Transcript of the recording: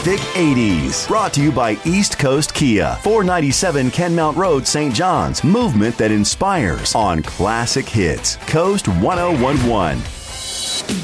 Terrific 80s. Brought to you by East Coast Kia. 497 Kenmount Road, St. John's. Movement that inspires on Classic Hits. Coast 1011.